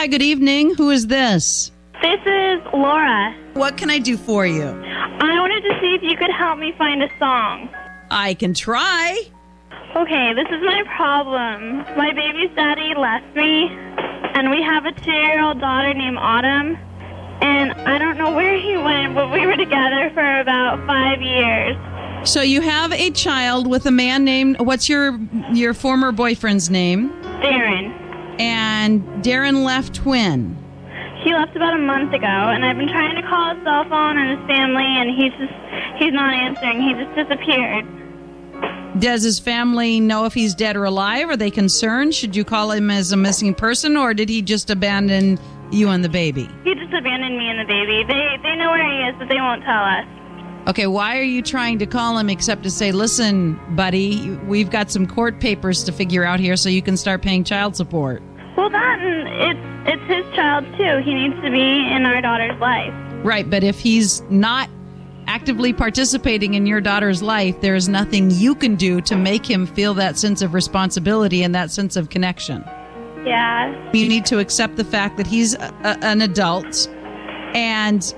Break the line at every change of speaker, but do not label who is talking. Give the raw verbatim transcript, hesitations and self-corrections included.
Hi, good evening. Who is this?
This is Laura.
What can I do for you?
I wanted to see if you could help me find a song.
I can try.
Okay, this is my problem. My baby's daddy left me, and we have a two-year-old daughter named Autumn. And I don't know where he went, but we were together for about five years.
So you have a child with a man named, what's your your former boyfriend's name?
Darren.
And Darren left when?
He left about a month ago, and I've been trying to call his cell phone and his family, and he's just, he's not answering. He just disappeared.
Does his family know if he's dead or alive? Are they concerned? Should you call him as a missing person, or did he just abandon you and the baby?
He just abandoned me and the baby. They they know where he is, but they won't tell us.
Okay, why are you trying to call him except to say, listen, buddy, we've got some court papers to figure out here so you can start paying child support?
Well, that and it's it's his child, too. He needs to be in our daughter's life.
Right, but if he's not actively participating in your daughter's life, there is nothing you can do to make him feel that sense of responsibility and that sense of connection.
Yeah.
You need to accept the fact that he's a, a, an adult, and